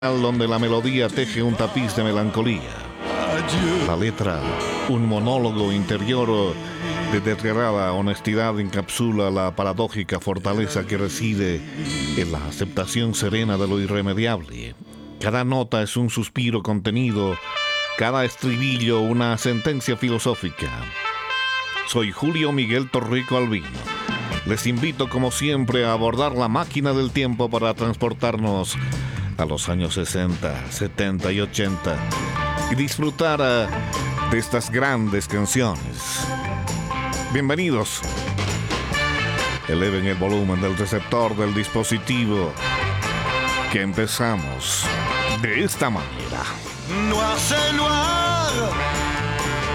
donde la melodía teje un tapiz de melancolía. La letra, un monólogo interior de desgarrada honestidad, encapsula la paradójica fortaleza que reside en la aceptación serena de lo irremediable. Cada nota es un suspiro contenido, cada estribillo una sentencia filosófica. Soy Julio Miguel Torrico Albino. Les invito como siempre a abordar la máquina del tiempo para transportarnos a los años 60, 70 y 80 y disfrutar de estas grandes canciones. Bienvenidos. Eleven el volumen del receptor del dispositivo, que empezamos de esta manera. Noir c'est noir,